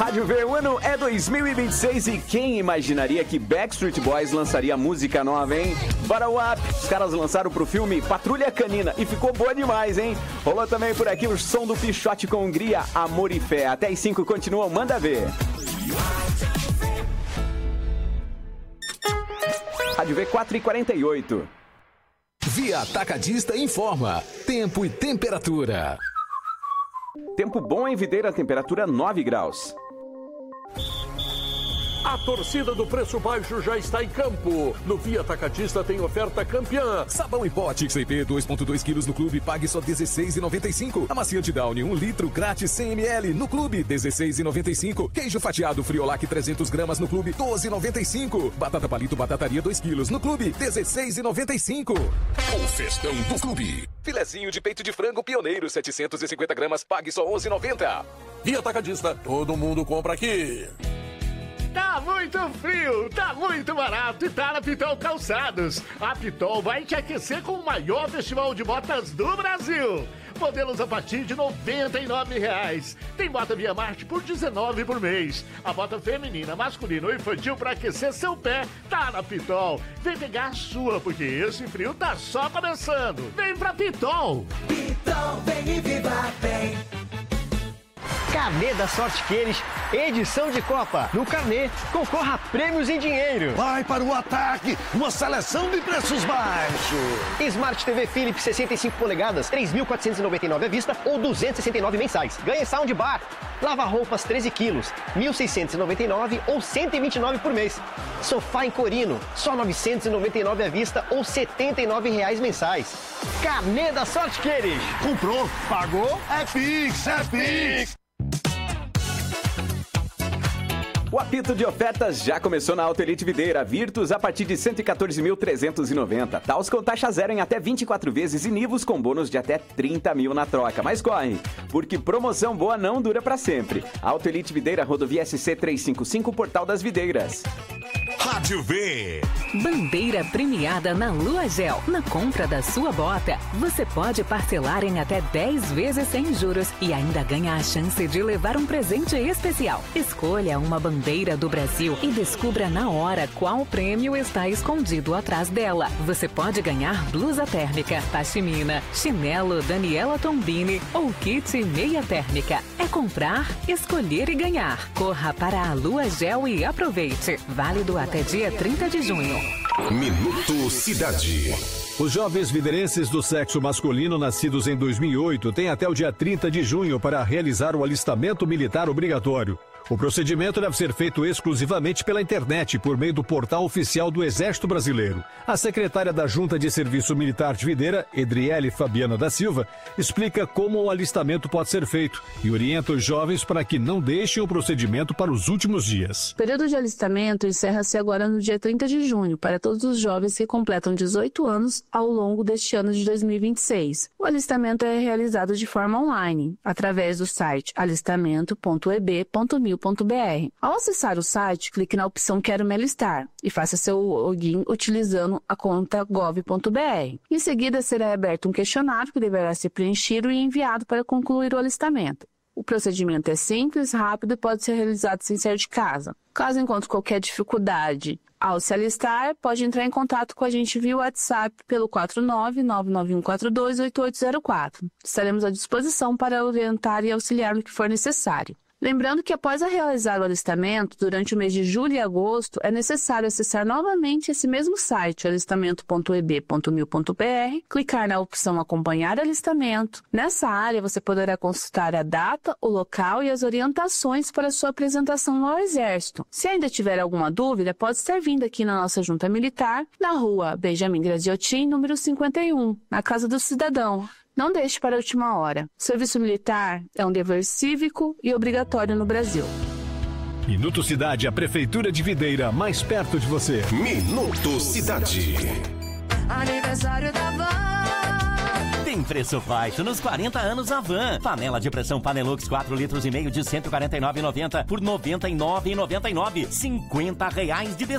Rádio V, o ano é 2026 e quem imaginaria que Backstreet Boys lançaria música nova, hein? Bora Up! Os caras lançaram pro filme Patrulha Canina e ficou boa demais, hein? Rolou também por aqui o som do Pichote com Hungria, Amor e Fé. Até as 5 continuam, manda ver. Rádio V 4h48. Via Atacadista informa. Tempo e temperatura. Tempo bom em Videira, temperatura 9 graus. A torcida do preço baixo já está em campo. No Via Atacadista tem oferta campeã. Sabão em pó XCP 2,2 kg no clube, pague só R$16,95. Amaciante Downy 1 litro grátis 100 ml no clube, R$16,95. Queijo fatiado Friolac 300 gramas no clube, R$12,95. Batata palito batataria 2 kg no clube, R$16,95. O festão do clube. Filezinho de peito de frango Pioneiro 750 gramas, pague só R$11,90. Via Atacadista, todo mundo compra aqui. Tá muito frio, tá muito barato e tá na Pitol Calçados. A Pitol vai te aquecer com o maior festival de botas do Brasil. Modelos a partir de R$ 99,00. Tem bota Via Marte por R$19 por mês. A bota feminina, masculina ou infantil para aquecer seu pé tá na Pitol. Vem pegar a sua, porque esse frio tá só começando. Vem pra Pitol. Pitol, vem e viva bem. Carnê da Sorte Queires, edição de Copa. No Carnê, concorra a prêmios em dinheiro. Vai para o ataque, uma seleção de preços baixos. Smart TV Philips 65 polegadas, 3.499 à vista ou 269 mensais. Ganhe soundbar. Lava-roupas 13 quilos, 1.699 ou 129 por mês. Sofá em Corino, só 999 à vista ou R$ 79,00 mensais. Carnê da Sorte Queires. Comprou, pagou, é Pix, é Pix. O apito de ofertas já começou na Auto Elite Videira. Virtus a partir de 114.390. Taos com taxa zero em até 24 vezes e Nivus com bônus de até 30 mil na troca. Mas corre, porque promoção boa não dura pra sempre. Auto Elite Videira, rodovia SC 355, Portal das Videiras. Rádio V. Bandeira premiada na Lua Gel. Na compra da sua bota, você pode parcelar em até 10 vezes sem juros e ainda ganha a chance de levar um presente especial. Escolha uma bandeira do Brasil e descubra na hora qual prêmio está escondido atrás dela. Você pode ganhar blusa térmica, pashmina, chinelo Daniela Tombini ou kit meia térmica. É comprar, escolher e ganhar. Corra para a Lua Gel e aproveite. Válido até dia 30 de junho. Minuto Cidade. Os jovens videirenses do sexo masculino nascidos em 2008 têm até o dia 30 de junho para realizar o alistamento militar obrigatório. O procedimento deve ser feito exclusivamente pela internet, por meio do portal oficial do Exército Brasileiro. A secretária da Junta de Serviço Militar de Videira, Edriele Fabiana da Silva, explica como o alistamento pode ser feito e orienta os jovens para que não deixem o procedimento para os últimos dias. O período de alistamento encerra-se agora no dia 30 de junho, para todos os jovens que completam 18 anos ao longo deste ano de 2026. O alistamento é realizado de forma online, através do site alistamento.eb.mil.br. Ao acessar o site, clique na opção Quero me alistar e faça seu login utilizando a conta gov.br. Em seguida, será aberto um questionário que deverá ser preenchido e enviado para concluir o alistamento. O procedimento é simples, rápido e pode ser realizado sem sair de casa. Caso encontre qualquer dificuldade ao se alistar, pode entrar em contato com a gente via WhatsApp pelo 49991428804. Estaremos à disposição para orientar e auxiliar no que for necessário. Lembrando que após realizar o alistamento, durante o mês de julho e agosto, é necessário acessar novamente esse mesmo site, alistamento.eb.mil.br, clicar na opção Acompanhar alistamento. Nessa área, você poderá consultar a data, o local e as orientações para sua apresentação ao Exército. Se ainda tiver alguma dúvida, pode estar vindo aqui na nossa Junta Militar, na rua Benjamin Graziotin, número 51, na Casa do Cidadão. Não deixe para a última hora. O serviço militar é um dever cívico e obrigatório no Brasil. Minuto Cidade, a Prefeitura de Videira, mais perto de você. Minuto Cidade. Aniversário da Van. Tem preço baixo nos 40 anos Avan. Panela de pressão Panelux 4 litros e meio de R$ 149,90 por R$ 99,99. R$ 50 de desconto.